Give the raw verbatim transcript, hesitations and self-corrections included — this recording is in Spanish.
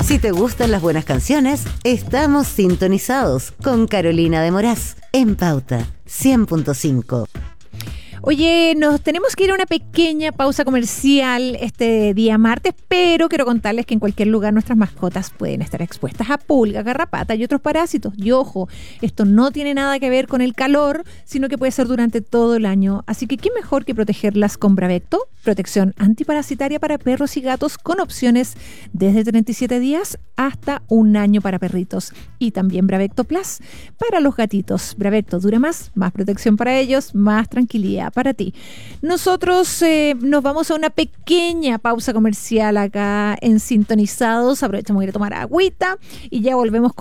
Si te gustan las buenas canciones, estamos sintonizados con Carolina de Moraz en Pauta cien punto cinco. Oye, nos tenemos que ir a una pequeña pausa comercial este día martes, pero quiero contarles que en cualquier lugar nuestras mascotas pueden estar expuestas a pulga, garrapata y otros parásitos. Y ojo, esto no tiene nada que ver con el calor, sino que puede ser durante todo el año. Así que qué mejor que protegerlas con Bravecto, protección antiparasitaria para perros y gatos con opciones desde treinta y siete días hasta un año para perritos. Y también Bravecto Plus para los gatitos. Bravecto dura más, más protección para ellos, más tranquilidad para ti. Nosotros eh, nos vamos a una pequeña pausa comercial acá en Sintonizados. Aprovechamos de ir a tomar agüita y ya volvemos con